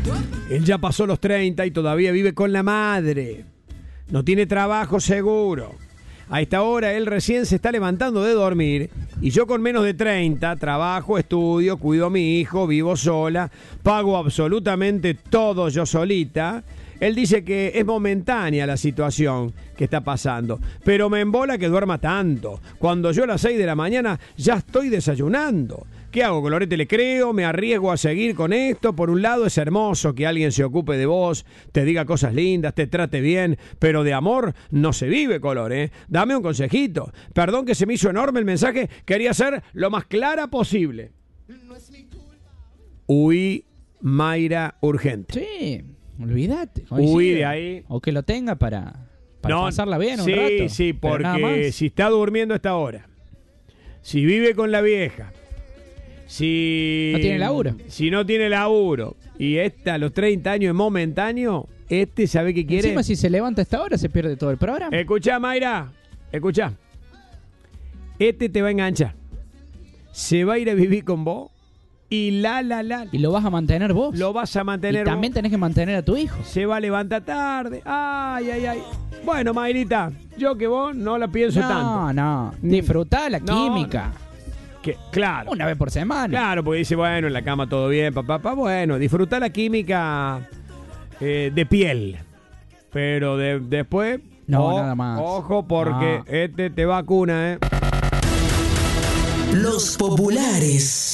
Él ya pasó los 30 y todavía vive con la madre. No tiene trabajo seguro. A esta hora él recién se está levantando de dormir y yo con menos de 30, trabajo, estudio, cuido a mi hijo, vivo sola, pago absolutamente todo yo solita. Él dice que es momentánea la situación que está pasando, pero me embola que duerma tanto. Cuando yo a las 6 de la mañana ya estoy desayunando. ¿Qué hago, Colorete? ¿Le creo? ¿Me arriesgo a seguir con esto? Por un lado es hermoso que alguien se ocupe de vos, te diga cosas lindas, te trate bien, pero de amor no se vive, Color, ¿eh? Dame un consejito. Perdón que se me hizo enorme el mensaje, quería ser lo más clara posible. Huí, Mayra, urgente. Sí, olvídate. Huí de ahí. O que lo tenga para pasarla bien un rato. Sí, porque si está durmiendo a esta hora, si vive con la vieja, si no tiene laburo. Si no tiene laburo y a los 30 años es momentáneo, ¿sabe qué quiere? Encima si se levanta a esta hora se pierde todo el programa. Escuchá, Mayra, escuchá. Te va a enganchar. Se va a ir a vivir con vos y Y lo vas a mantener vos. Lo vas a mantener y también vos. Tenés que mantener a tu hijo. Se va a levantar tarde. Ay. Bueno, Mayrita, yo que vos no la pienso tanto. No. Disfrutá la química. Claro. Una vez por semana. Claro, porque dice, bueno, en la cama todo bien, papá. Bueno, disfrutar la química de piel. Pero después... nada más. Ojo, porque te vacuna, Los populares.